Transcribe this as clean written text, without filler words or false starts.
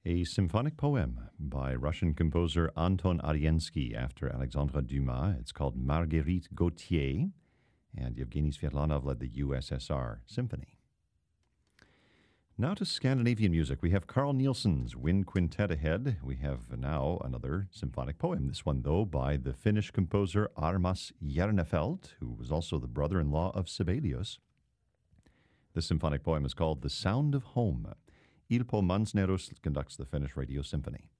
A symphonic poem by Russian composer Anton Ariensky after Alexandre Dumas. It's called Marguerite Gautier, and Yevgeny Svetlanov led the USSR Symphony. Now to Scandinavian music. We have Carl Nielsen's Wind Quintet ahead. We have now another symphonic poem. This one, though, by the Finnish composer Armas Järnefelt, who was also the brother-in-law of Sibelius. The symphonic poem is called The Sound of Home. Ilpo Mansnerus conducts the Finnish Radio Symphony.